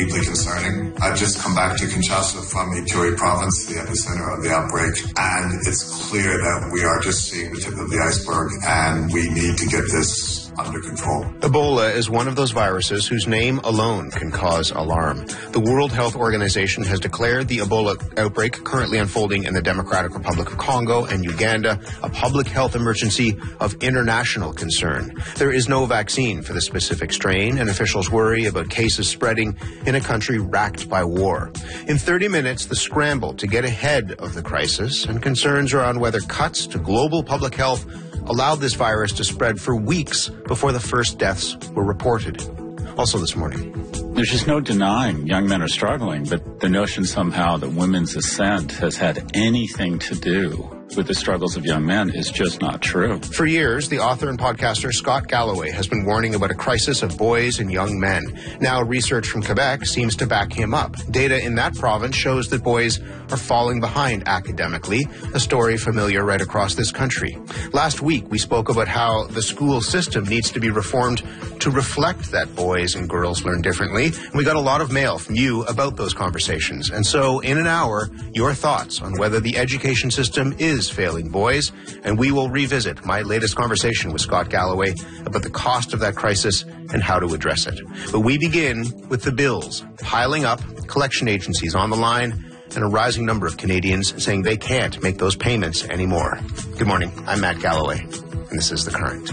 Deeply concerning. I've just come back to Kinshasa from Ituri province, the epicenter of the outbreak, and it's clear that we are just seeing the tip of the iceberg, and we need to get this under control. Ebola is one of those viruses whose name alone can cause alarm. The World Health Organization has declared the Ebola outbreak currently unfolding in the Democratic Republic of Congo and Uganda a public health emergency of international concern. There is no vaccine for the specific strain, and officials worry about cases spreading in a country racked by war. In 30 minutes, the scramble to get ahead of the crisis and concerns around whether cuts to global public health allowed this virus to spread for weeks before the first deaths were reported. Also this morning. There's just no denying young men are struggling, but the notion somehow that women's ascent has had anything to do with the struggles of young men is just not true. For years, the author and podcaster Scott Galloway has been warning about a crisis of boys and young men. Now, research from Quebec seems to back him up. Data in that province shows that boys are falling behind academically, a story familiar right across this country. Last week, we spoke about how the school system needs to be reformed to reflect that boys and girls learn differently. And we got a lot of mail from you about those conversations. And so, in an hour, your thoughts on whether the education system is failing boys, and we will revisit my latest conversation with Scott Galloway about the cost of that crisis and how to address it. But we begin with the bills piling up, collection agencies on the line, and a rising number of Canadians saying they can't make those payments anymore. Good morning. I'm Matt Galloway, and this is The Current.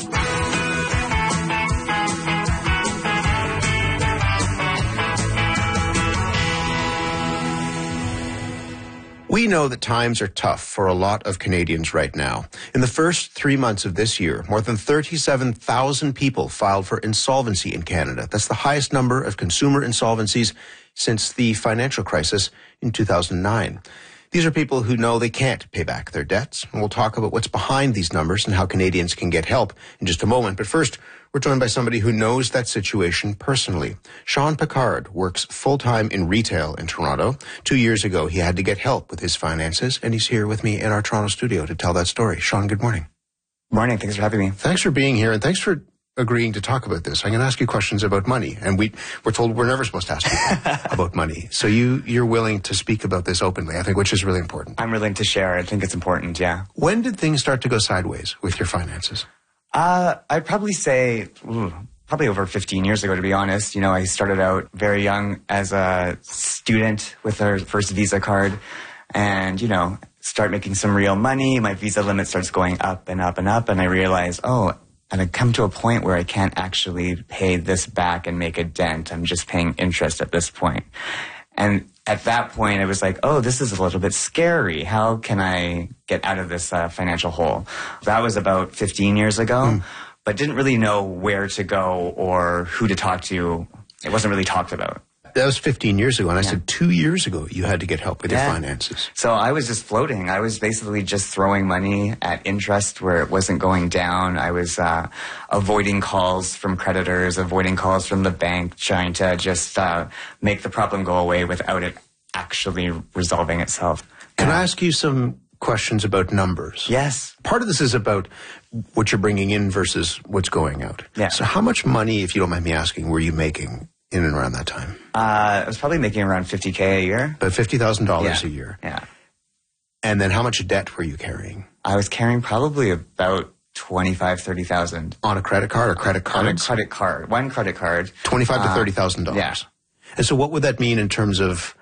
We know that times are tough for a lot of Canadians right now. In the first 3 months of this year, more than 37,000 people filed for insolvency in Canada. That's the highest number of consumer insolvencies since the financial crisis in 2009. These are people who know they can't pay back their debts, and we'll talk about what's behind these numbers and how Canadians can get help in just a moment. But first, we're joined by somebody who knows that situation personally. Sean Picard works full-time in retail in Toronto. 2 years ago, he had to get help with his finances, and he's here with me in our Toronto studio to tell that story. Sean, good morning. Morning. Thanks for having me. Thanks for being here, and thanks for agreeing to talk about this. I'm going to ask you questions about money, and we're told we're never supposed to ask people about money. So you're willing to speak about this openly, I think, which is really important. I'm willing to share. I think it's important, yeah. When did things start to go sideways with your finances? I'd probably say probably over 15 years ago, to be honest. You know, I started out very young as a student with our first Visa card and, you know, start making some real money. My Visa limit starts going up and up and up, and I realize, and I come to a point where I can't actually pay this back and make a dent. I'm just paying interest at this point. And at that point, I was like, this is a little bit scary. How can I get out of this financial hole? That was about 15 years ago, but didn't really know where to go or who to talk to. It wasn't really talked about. That was 15 years ago, and I said 2 years ago you had to get help with your finances. So I was just floating. I was basically just throwing money at interest where it wasn't going down. I was avoiding calls from creditors, avoiding calls from the bank, trying to just make the problem go away without it actually resolving itself. Can I ask you some questions about numbers? Yes. Part of this is about what you're bringing in versus what's going out. Yeah. So how much money, if you don't mind me asking, were you making in and around that time? I was probably making around $50,000 a year. About $50,000 a year. Yeah. And then how much debt were you carrying? I was carrying probably about $25,000, $30,000. On a credit card or credit cards? On a credit card. One credit card. $25,000 to $30,000. Yeah. And so what would that mean in terms of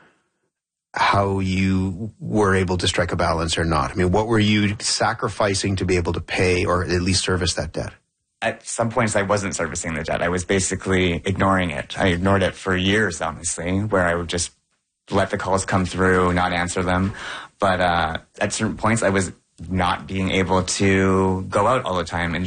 how you were able to strike a balance or not? I mean, what were you sacrificing to be able to pay or at least service that debt? At some points, I wasn't servicing the debt. I was basically ignoring it. I ignored it for years, honestly, where I would just let the calls come through, not answer them. But at certain points, I was not being able to go out all the time and